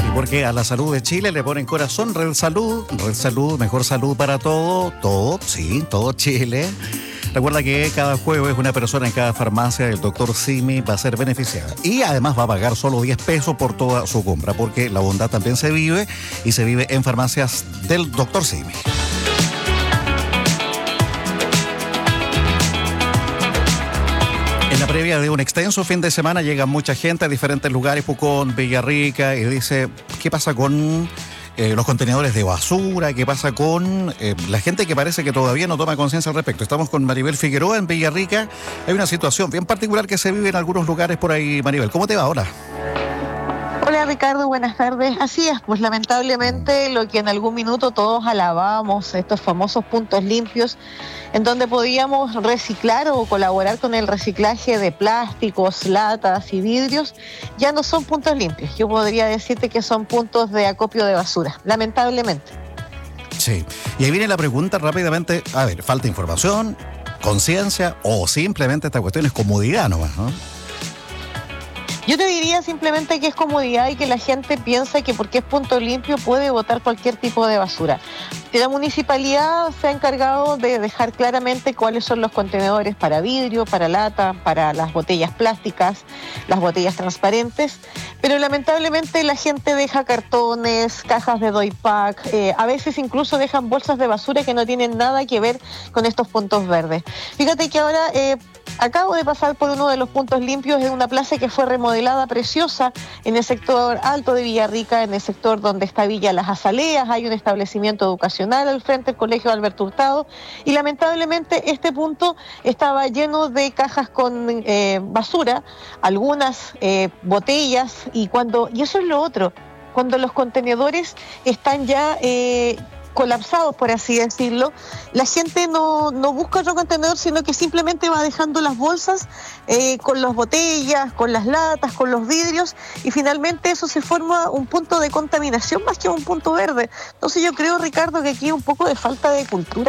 Porque a la salud de Chile le ponen corazón. Red Salud, mejor salud para todo Chile. Recuerda que cada jueves una persona en cada farmacia del Dr. Simi va a ser beneficiada. Y además va a pagar solo 10 pesos por toda su compra, porque la bondad también se vive y se vive en farmacias del Dr. Simi. En la previa de un extenso fin de semana llega mucha gente a diferentes lugares, Pucón, Villarrica, y dice, ¿qué pasa con los contenedores de basura? ¿Qué pasa con la gente que parece que todavía no toma conciencia al respecto? Estamos con Maribel Figueroa en Villarrica. Hay una situación bien particular que se vive en algunos lugares por ahí, Maribel. ¿Cómo te va ahora? Hola Ricardo, buenas tardes. Así es, pues lamentablemente lo que en algún minuto todos alabábamos, estos famosos puntos limpios, en donde podíamos reciclar o colaborar con el reciclaje de plásticos, latas y vidrios, ya no son puntos limpios. Yo podría decirte que son puntos de acopio de basura, lamentablemente. Sí, y ahí viene la pregunta rápidamente, a ver, ¿falta información, conciencia o simplemente esta cuestión es comodidad nomás, ¿no? Yo te diría simplemente que es comodidad y que la gente piensa que porque es punto limpio puede botar cualquier tipo de basura. La municipalidad se ha encargado de dejar claramente cuáles son los contenedores para vidrio, para lata, para las botellas plásticas, las botellas transparentes, pero lamentablemente la gente deja cartones, cajas de Doypack, a veces incluso dejan bolsas de basura que no tienen nada que ver con estos puntos verdes. Fíjate que ahora acabo de pasar por uno de los puntos limpios en una plaza que fue remodelada preciosa en el sector alto de Villarrica, en el sector donde está Villa Las Azaleas, hay un establecimiento educacional al frente del Colegio Alberto Hurtado y lamentablemente este punto estaba lleno de cajas con basura, algunas botellas y eso es lo otro, cuando los contenedores están ya colapsados, por así decirlo, la gente no busca otro contenedor, sino que simplemente va dejando las bolsas con las botellas, con las latas, con los vidrios, y finalmente eso se forma un punto de contaminación más que un punto verde. Entonces yo creo, Ricardo, que aquí hay un poco de falta de cultura